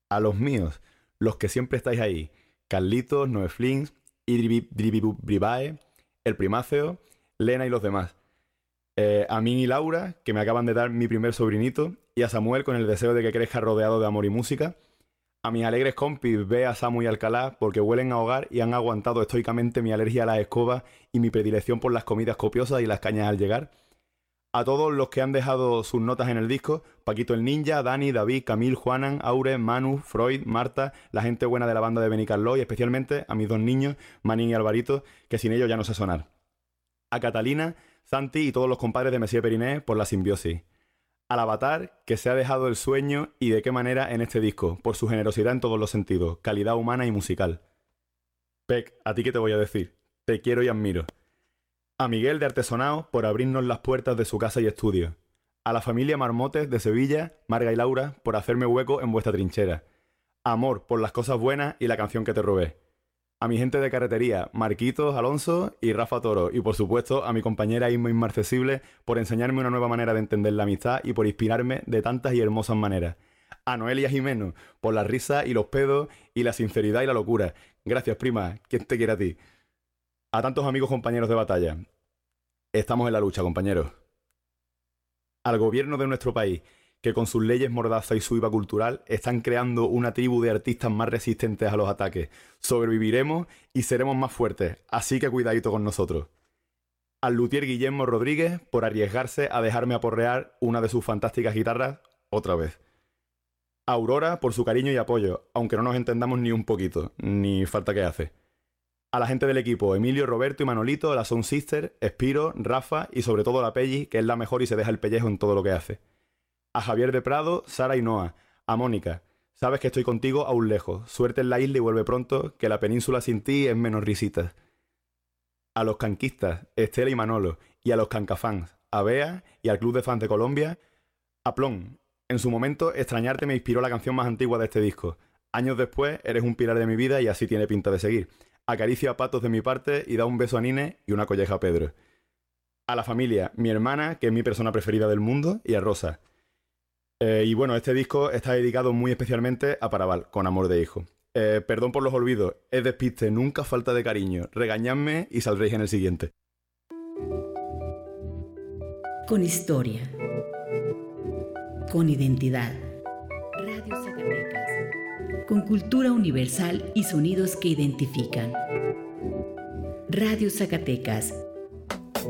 A los míos, los que siempre estáis ahí, Carlitos, Noé Flings, Idribibae, el Primáceo, Lena y los demás. A mí y Laura, que me acaban de dar mi primer sobrinito, y a Samuel con el deseo de que crezca rodeado de amor y música. A mis alegres compis, Bea, Samu y Alcalá, porque huelen a hogar y han aguantado estoicamente mi alergia a las escobas y mi predilección por las comidas copiosas y las cañas al llegar. A todos los que han dejado sus notas en el disco, Paquito el Ninja, Dani, David, Camil, Juanan, Aure, Manu, Freud, Marta, la gente buena de la banda de Benicarló y especialmente a mis dos niños, Manín y Alvarito, que sin ellos ya no sé sonar. A Catalina, Santi y todos los compadres de Messier Periné por la simbiosis. Al Avatar, que se ha dejado el sueño y de qué manera en este disco, por su generosidad en todos los sentidos, calidad humana y musical. Peck, ¿a ti qué te voy a decir? Te quiero y admiro. A Miguel de Artesonao por abrirnos las puertas de su casa y estudio. A la familia Marmotes de Sevilla, Marga y Laura, por hacerme hueco en vuestra trinchera. Amor por las cosas buenas y la canción que te robé. A mi gente de carretería, Marquitos, Alonso y Rafa Toro. Y por supuesto a mi compañera Isma Inmarcesible por enseñarme una nueva manera de entender la amistad y por inspirarme de tantas y hermosas maneras. A Noelia Jimeno por la risa y los pedos y la sinceridad y la locura. Gracias, prima. ¿Quién te quiere a ti? A tantos amigos compañeros de batalla. Estamos en la lucha, compañeros. Al gobierno de nuestro país, que con sus leyes mordaza y su IVA cultural están creando una tribu de artistas más resistentes a los ataques. Sobreviviremos y seremos más fuertes, así que cuidadito con nosotros. Al luthier Guillermo Rodríguez por arriesgarse a dejarme aporrear una de sus fantásticas guitarras otra vez. A Aurora por su cariño y apoyo, aunque no nos entendamos ni un poquito, ni falta que hace. A la gente del equipo, Emilio, Roberto y Manolito, la Sound Sister, Espiro, Rafa y sobre todo la Pelli, que es la mejor y se deja el pellejo en todo lo que hace. A Javier de Prado, Sara y Noah. A Mónica, sabes que estoy contigo aún lejos. Suerte en la isla y vuelve pronto, que la península sin ti es menos risitas. A los canquistas, Estela y Manolo. Y a los cancafans, a Bea y al Club de Fans de Colombia. A Plon, en su momento extrañarte me inspiró la canción más antigua de este disco. Años después, eres un pilar de mi vida y así tiene pinta de seguir. Acaricia a Patos de mi parte y da un beso a Nine y una colleja a Pedro. A la familia, mi hermana, que es mi persona preferida del mundo, y a Rosa. Y bueno, este disco está dedicado muy especialmente a Paraval, con amor de hijo. Perdón por los olvidos, es despiste, nunca falta de cariño. Regañadme y saldréis en el siguiente. Con historia. Con identidad. Radio Zacatecas. Con cultura universal y sonidos que identifican. Radio Zacatecas,